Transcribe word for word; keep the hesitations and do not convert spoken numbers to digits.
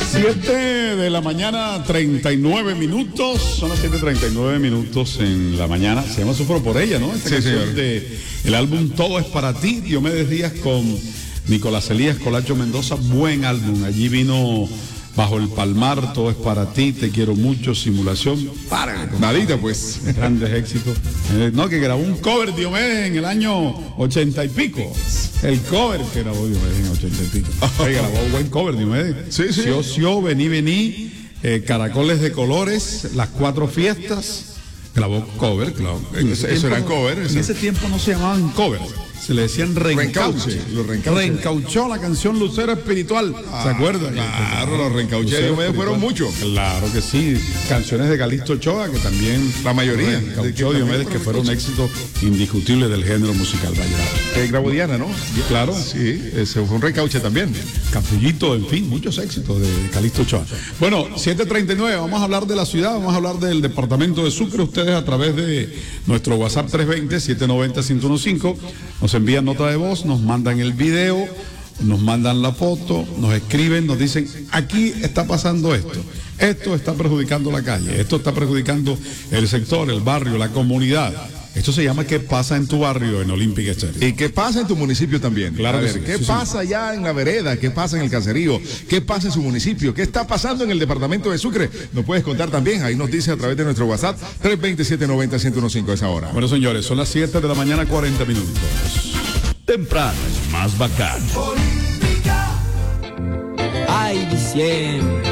siete de la mañana, treinta y nueve minutos. Son las siete treinta y nueve minutos en la mañana. Se llama Sufro por ella, ¿no? Esta Sí, canción señor. de el álbum Todo es para ti, Diomedes Díaz con Nicolás Elías, Colacho Mendoza. Buen álbum. Allí vino Bajo el Palmar, Todo es para ti, Te quiero mucho, Simulación. Para, Nadita, pues. grandes éxitos. Eh, no, que grabó un cover Diomedes en el año ochenta y pico. El cover que grabó Diomedes en ochenta y pico. Eh, grabó un buen cover Diomedes. Sí, sí. Sio, Sio, Vení, Vení, eh, Caracoles de Colores, Las Cuatro Fiestas. Grabó cover, claro. En Eso- ese eso tiempo eran no- cover, En eso. ese tiempo no se llamaban covers. Se le decían reencauche. Reencauche, los reencauches. Reencauchó la canción Lucero Espiritual. ¿Se acuerdan? Claro, los reencauches de Lucero Diomedes fueron Espiritual. muchos. Claro que sí. Canciones de Calixto Ochoa, que también. La mayoría. Reencauchó Que Diomedes, también que fueron un éxito indiscutible del género musical vallenato. Eh, grabó Diana, ¿no? Claro. Sí, ese fue un reencauche también. Capullito, en fin, muchos éxitos de Calixto Ochoa. Bueno, siete treinta y nueve, vamos a hablar de la ciudad, vamos a hablar del departamento de Sucre. Ustedes a través de nuestro WhatsApp tres veinte, siete noventa, ciento quince nos envían nota de voz, nos mandan el video, nos mandan la foto, nos escriben, nos dicen, aquí está pasando esto, esto está perjudicando la calle, esto está perjudicando el sector, el barrio, la comunidad. Esto se llama ¿Qué pasa en tu barrio en Olympic Estéreo? ¿Y qué pasa en tu municipio también? Claro A que ver, sí, ¿qué sí, pasa allá en la vereda? ¿Qué pasa en el caserío? ¿Qué pasa en su municipio? ¿Qué está pasando en el departamento de Sucre? Nos puedes contar también. Ahí nos dice a través de nuestro WhatsApp tres veinte, siete noventa, ciento quince a esa hora. Bueno, señores, son las siete de la mañana, cuarenta minutos. Temprano es más bacán. Ay, diciembre,